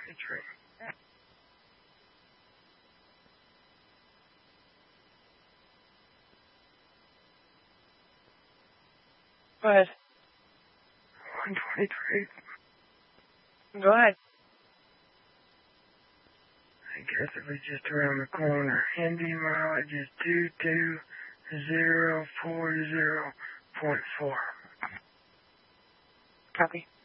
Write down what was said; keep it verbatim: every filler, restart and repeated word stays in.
tree. Go ahead. one twenty-three. Go ahead. I guess it was just around the corner. Indy mileage is two two zero four zero point four. Copy.